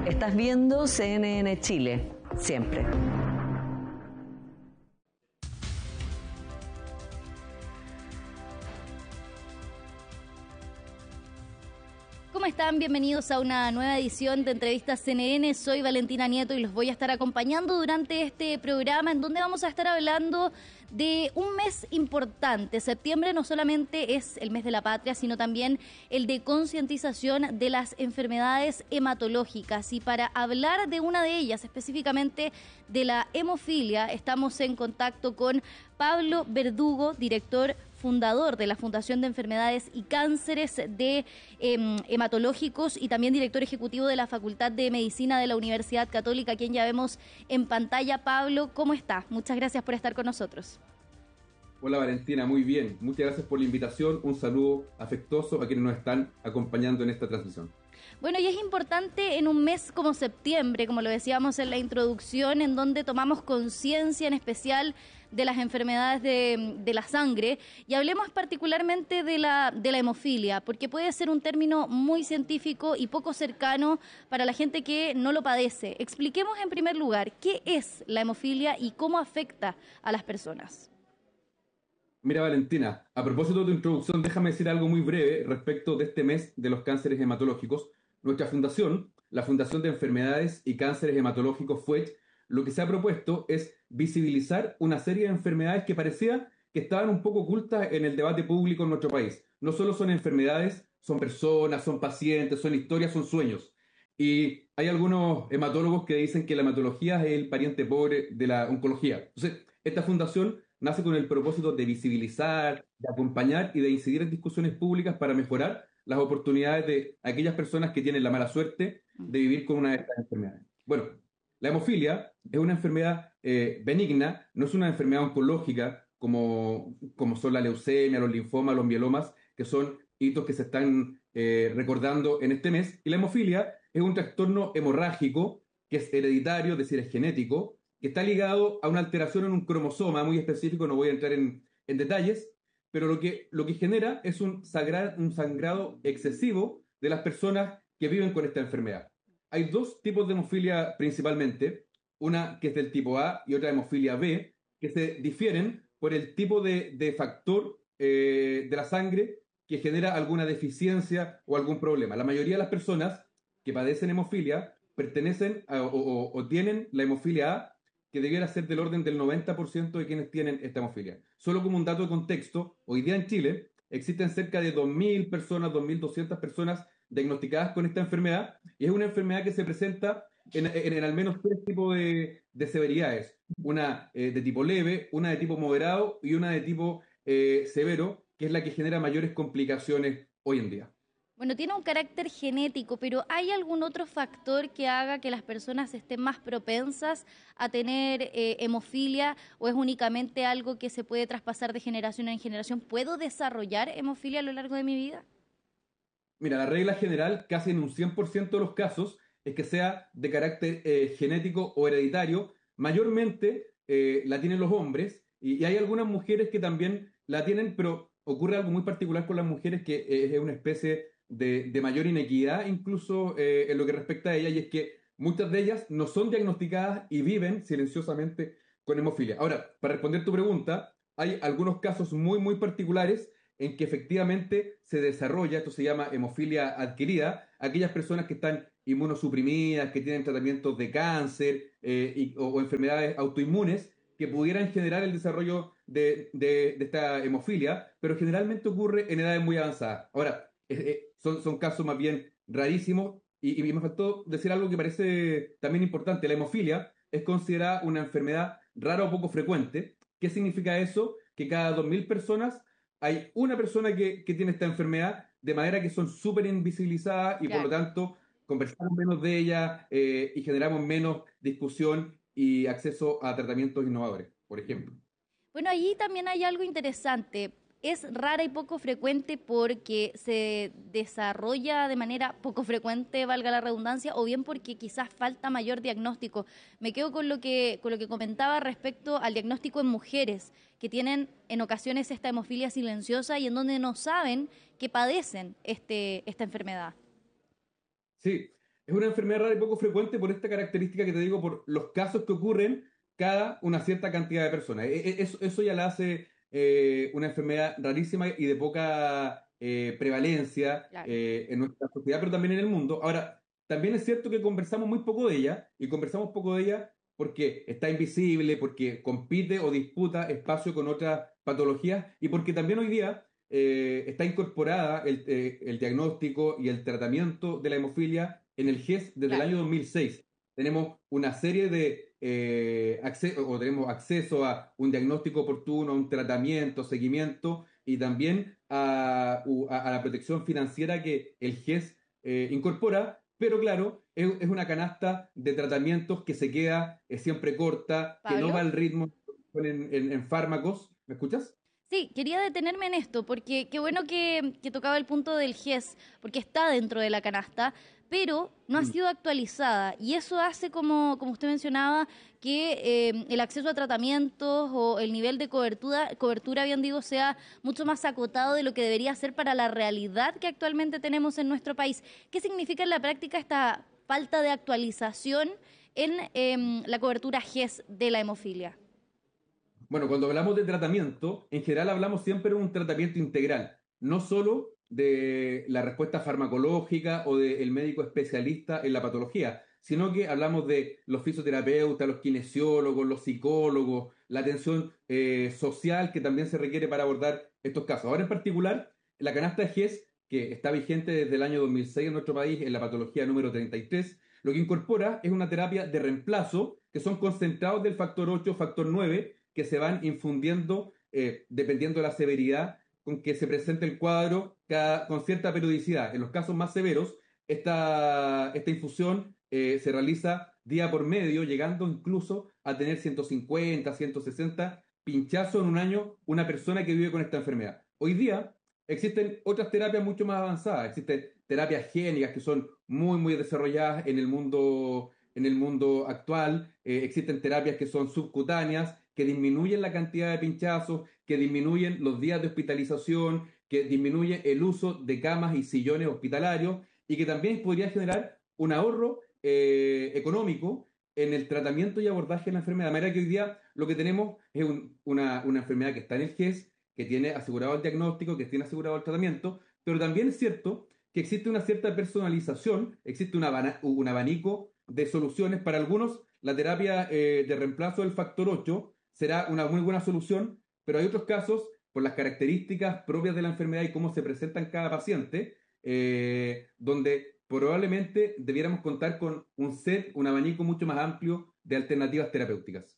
Estás viendo CNN Chile, siempre. ¿Cómo están? Bienvenidos a una nueva edición de Entrevistas CNN. Soy Valentina Nieto y los voy a estar acompañando durante este programa en donde vamos a estar hablando de un mes importante. Septiembre no solamente es el mes de la patria, sino también el de concientización de las enfermedades hematológicas. Y para hablar de una de ellas, específicamente de la hemofilia, estamos en contacto con Pablo Verdugo, director fundador de la Fundación de Enfermedades y Cánceres de Hematológicos y también director ejecutivo de la Facultad de Medicina de la Universidad Católica, a quien ya vemos en pantalla. Pablo, ¿cómo está? Muchas gracias por estar con nosotros. Hola Valentina, muy bien. Muchas gracias por la invitación. Un saludo afectuoso a quienes nos están acompañando en esta transmisión. Bueno, y es importante en un mes como septiembre, como lo decíamos en la introducción, en donde tomamos conciencia en especial de las enfermedades de la sangre, y hablemos particularmente de la hemofilia, porque puede ser un término muy científico y poco cercano para la gente que no lo padece. Expliquemos en primer lugar qué es la hemofilia y cómo afecta a las personas. Mira Valentina, a propósito de tu introducción, déjame decir algo muy breve respecto de este mes de los cánceres hematológicos. Nuestra fundación, la Fundación de Enfermedades y Cánceres Hematológicos FUECH, lo que se ha propuesto es visibilizar una serie de enfermedades que parecía que estaban un poco ocultas en el debate público en nuestro país. No solo son enfermedades, son personas, son pacientes, son historias, son sueños. Y hay algunos hematólogos que dicen que la hematología es el pariente pobre de la oncología. Entonces, esta fundación nace con el propósito de visibilizar, de acompañar y de incidir en discusiones públicas para mejorar las oportunidades de aquellas personas que tienen la mala suerte de vivir con una de estas enfermedades. Bueno, la hemofilia es una enfermedad benigna, no es una enfermedad oncológica como son la leucemia, los linfomas, los mielomas, que son hitos que se están recordando en este mes. Y la hemofilia es un trastorno hemorrágico que es hereditario, es decir, es genético, que está ligado a una alteración en un cromosoma muy específico, no voy a entrar en detalles, pero lo que genera es un sangrado excesivo de las personas que viven con esta enfermedad. Hay dos tipos de hemofilia principalmente, una que es del tipo A y otra hemofilia B, que se difieren por el tipo de factor de la sangre que genera alguna deficiencia o algún problema. La mayoría de las personas que padecen hemofilia pertenecen o tienen la hemofilia A, que debiera ser del orden del 90% de quienes tienen esta hemofilia. Solo como un dato de contexto, hoy día en Chile existen cerca de 2.000 personas, 2.200 personas diagnosticadas con esta enfermedad, y es una enfermedad que se presenta en al menos tres tipos de severidades. Una de tipo leve, una de tipo moderado y una de tipo severo, que es la que genera mayores complicaciones hoy en día. Bueno, tiene un carácter genético, pero ¿hay algún otro factor que haga que las personas estén más propensas a tener hemofilia, o es únicamente algo que se puede traspasar de generación en generación? ¿Puedo desarrollar hemofilia a lo largo de mi vida? Mira, la regla general, casi en un 100% de los casos, es que sea de carácter genético o hereditario. Mayormente la tienen los hombres, y hay algunas mujeres que también la tienen, pero ocurre algo muy particular con las mujeres que es una especie de mayor inequidad incluso en lo que respecta a ellas, y es que muchas de ellas no son diagnosticadas y viven silenciosamente con hemofilia. Ahora, para responder tu pregunta, hay algunos casos muy, muy particulares en que efectivamente se desarrolla, esto se llama hemofilia adquirida, aquellas personas que están inmunosuprimidas, que tienen tratamientos de cáncer o enfermedades autoinmunes que pudieran generar el desarrollo de esta hemofilia, pero generalmente ocurre en edades muy avanzadas. Ahora, son casos más bien rarísimos, y me faltó decir algo que parece también importante. La hemofilia es considerada una enfermedad rara o poco frecuente. ¿Qué significa eso? Que cada 2.000 personas hay una persona que tiene esta enfermedad, de manera que son súper invisibilizadas y por lo Claro. tanto conversamos menos de ella y generamos menos discusión y acceso a tratamientos innovadores, por ejemplo. Bueno, allí también hay algo interesante. Es rara y poco frecuente porque se desarrolla de manera poco frecuente, valga la redundancia, o bien porque quizás falta mayor diagnóstico. Me quedo con lo que comentaba respecto al diagnóstico en mujeres que tienen en ocasiones esta hemofilia silenciosa y en donde no saben que padecen esta enfermedad. Sí, Es una enfermedad rara y poco frecuente por esta característica que te digo, por los casos que ocurren cada una cierta cantidad de personas. Eso ya la hace una enfermedad rarísima y de poca prevalencia Claro. en nuestra sociedad, pero también en el mundo. Ahora, también es cierto que conversamos muy poco de ella, y conversamos poco de ella porque está invisible, porque compite o disputa espacio con otras patologías, y porque también hoy día está incorporada el diagnóstico y el tratamiento de la hemofilia en el GES desde el Claro. año 2006. Tenemos una serie de tenemos acceso a un diagnóstico oportuno, a un tratamiento, seguimiento, y también a la protección financiera que el GES incorpora, pero claro, es una canasta de tratamientos que se queda siempre corta, que no va Pablo. al ritmo en fármacos. ¿Me escuchas? Sí, quería detenerme en esto, porque qué bueno que tocaba el punto del GES, porque está dentro de la canasta, pero no ha Mm. sido actualizada. Y eso hace, como usted mencionaba, que el acceso a tratamientos o el nivel de cobertura, bien digo, sea mucho más acotado de lo que debería ser para la realidad que actualmente tenemos en nuestro país. ¿Qué significa en la práctica esta falta de actualización en la cobertura GES de la hemofilia? Bueno, cuando hablamos de tratamiento, en general hablamos siempre de un tratamiento integral, no solo de la respuesta farmacológica o del médico especialista en la patología, sino que hablamos de los fisioterapeutas, los kinesiólogos, los psicólogos, la atención social que también se requiere para abordar estos casos. Ahora en particular, la canasta de GES, que está vigente desde el año 2006 en nuestro país en la patología número 33, lo que incorpora es una terapia de reemplazo, que son concentrados del factor 8, factor 9, que se van infundiendo dependiendo de la severidad con que se presente el cuadro con cierta periodicidad. En los casos más severos, esta infusión se realiza día por medio, llegando incluso a tener 150, 160 pinchazos en un año una persona que vive con esta enfermedad. Hoy día existen otras terapias mucho más avanzadas, existen terapias génicas que son muy, muy desarrolladas en el mundo actual. Existen terapias que son subcutáneas, que disminuyen la cantidad de pinchazos, que disminuyen los días de hospitalización, que disminuyen el uso de camas y sillones hospitalarios, y que también podría generar un ahorro económico en el tratamiento y abordaje de la enfermedad. De manera que hoy día lo que tenemos es una enfermedad que está en el GES, que tiene asegurado el diagnóstico, que tiene asegurado el tratamiento, pero también es cierto que existe una cierta personalización, existe un abanico de soluciones. Para algunos, la terapia de reemplazo del factor 8 será una muy buena solución, pero hay otros casos, por las características propias de la enfermedad y cómo se presenta en cada paciente, donde probablemente debiéramos contar con un abanico mucho más amplio de alternativas terapéuticas.